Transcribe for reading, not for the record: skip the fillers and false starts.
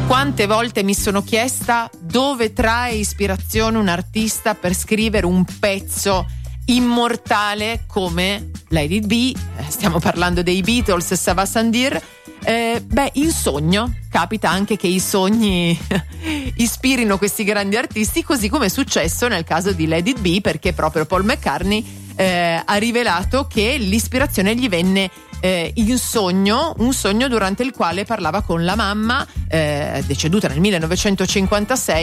Quante volte mi sono chiesta dove trae ispirazione un artista per scrivere un pezzo immortale come Let It Be, stiamo parlando dei Beatles, Ça va sans dire. In sogno capita anche che i sogni ispirino questi grandi artisti, così come è successo nel caso di Let It Be, perché proprio Paul McCartney ha rivelato che l'ispirazione gli venne in sogno, un sogno durante il quale parlava con la mamma, deceduta nel 1956,